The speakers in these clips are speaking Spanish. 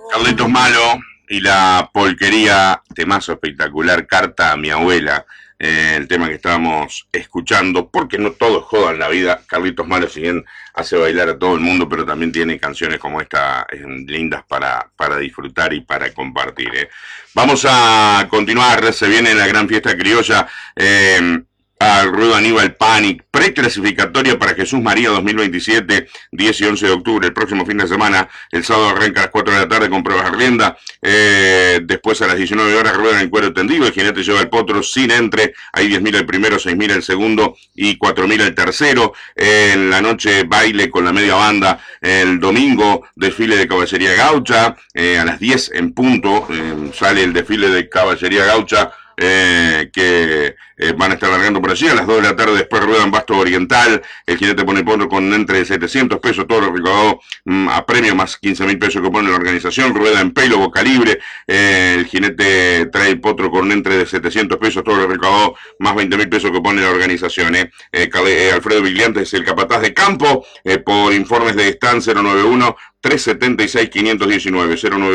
Carlitos Malo y la polquería, temazo espectacular, Carta a mi abuela, el tema que estábamos escuchando, porque no todo es joda en la vida. Carlitos Malo, si bien hace bailar a todo el mundo, pero también tiene canciones como esta, lindas para disfrutar y para compartir. Vamos a continuar, se viene la gran fiesta criolla, al ruedo Aníbal Panic, preclasificatoria para Jesús María 2027, 10 y 11 de octubre, el próximo fin de semana. El sábado arranca a las 4 de la tarde con pruebas de rienda, después a las 19 horas ruedan en cuero tendido, el jinete lleva el potro sin entre, hay 10.000 el primero, 6.000 el segundo y 4.000 el tercero. En la noche baile con la media banda, el domingo desfile de caballería gaucha, a las 10 en punto sale el desfile de caballería gaucha, que van a estar largando por allí. A las 2 de la tarde después ruedan Basto Oriental, el jinete pone potro con entre 700 pesos, todo lo recaudado a premio, más 15.000 pesos que pone la organización. Rueda en pelo, boca libre, el jinete trae el potro con entre de 700 pesos, todo lo recaudado, más 20.000 pesos que pone la organización. Alfredo Vigliante es el capataz de campo, por informes de Stan 091 376-519,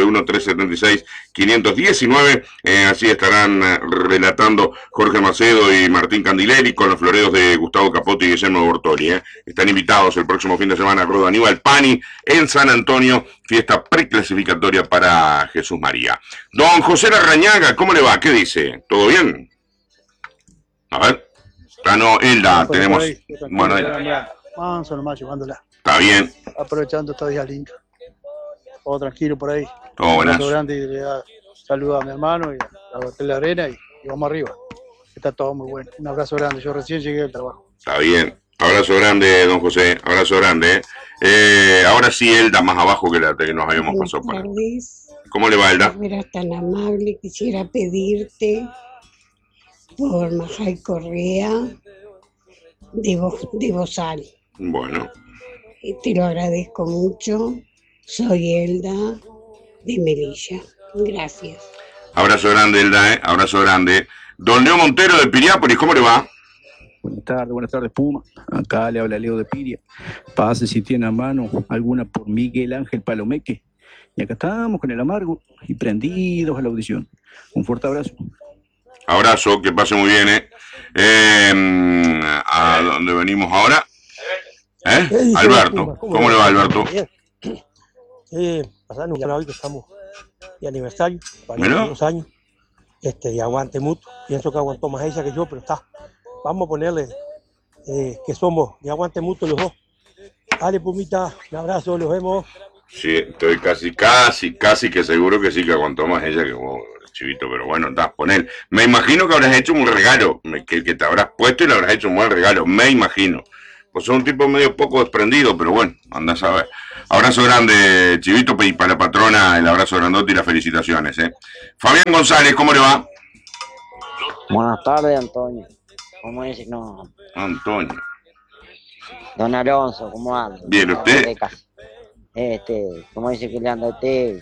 091-376-519, así estarán relatando Jorge Macedo y Martín Candileri con los floreos de Gustavo Capote y Guillermo Bortoli. Están invitados el próximo fin de semana a Ruedo Aníbal Pani en San Antonio, fiesta preclasificatoria para Jesús María. Don José Larrañaga, ¿cómo le va? ¿Qué dice? ¿Todo bien? A ver. Ah, no, Elda, tenemos... Bueno, Manso nomás llevándola. Está bien. Aprovechando estos días lindos. Todo tranquilo por ahí. Todo buenazo. Grande y le da saludos a mi hermano y a Hotel La Arena y vamos arriba. Está todo muy bueno. Un abrazo grande. Yo recién llegué del trabajo. Está bien. Abrazo grande, don José. Abrazo grande. Ahora sí, Elda, más abajo que la que nos habíamos pasado por ahí. ¿Cómo le va, Elda? Eras tan amable, quisiera pedirte por Majay Correa de Bozal. Bueno. Te lo agradezco mucho. Soy Elda de Melilla. Gracias. Abrazo grande, Elda, Abrazo grande. Don Leo Montero de Piriápolis, ¿cómo le va? Buenas tardes, Puma. Acá le habla Leo de Piria. Pase si tiene a mano alguna por Miguel Ángel Palomeque. Y acá estamos con el amargo y prendidos a la audición. Un fuerte abrazo. Abrazo, que pase muy bien, ¿A dónde venimos ahora? Alberto, ¿cómo le va, Alberto? Pasando ya hoy que estamos de aniversario, para ¿Bueno? 2 años, y aguante mutuo. Pienso que aguantó más ella que yo, pero está. Vamos a ponerle que somos de aguante mutuo los dos. Dale, Pumita, un abrazo, los vemos. Sí, estoy casi que seguro que sí que aguantó más ella que vos, Chivito, pero bueno, estás, poner. Me imagino que habrás hecho un regalo, que te habrás puesto y le habrás hecho un buen regalo, me imagino. Pues son un tipo medio poco desprendido, pero bueno, andás a ver. Abrazo grande, Chivito, y para la patrona el abrazo grandote y las felicitaciones, Fabián González, ¿cómo le va? Buenas tardes, Antonio. ¿Cómo dice? No. Antonio. Don Alonso, ¿cómo anda? Bien, ¿usted? ¿Cómo dice que le anda a usted?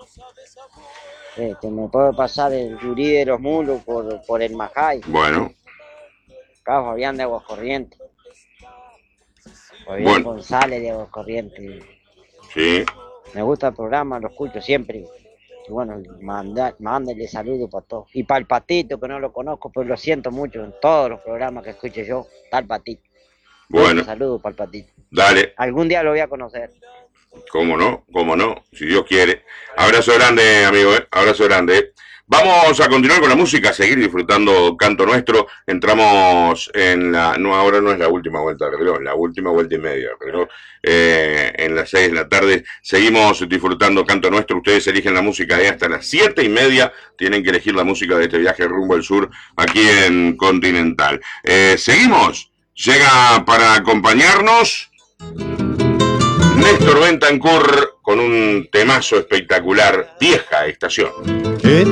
¿Me puede pasar el gurí de los mulos por el Majay? Bueno. Acá Fabián de Aguascorrientes. Fabián Bueno. González de Aguascorrientes. Sí. Me gusta el programa, lo escucho siempre. Y bueno, mándale saludos para todos. Y para el Patito, que no lo conozco, pero lo siento mucho en todos los programas que escucho yo. Está el Patito. Bueno. Saludos para el Patito. Dale. Algún día lo voy a conocer. ¿Cómo no? Si Dios quiere. Abrazo grande, amigo, Abrazo grande. Vamos a continuar con la música, a seguir disfrutando Canto Nuestro. Entramos en ahora no es la última vuelta del reloj, la última vuelta y media del reloj. En las 6 de la tarde seguimos disfrutando Canto Nuestro. Ustedes eligen la música de hasta las 7:30. Tienen que elegir la música de este viaje rumbo al sur, aquí en Continental. Seguimos. Llega para acompañarnos Néstor Bentancur con un temazo espectacular, Vieja Estación.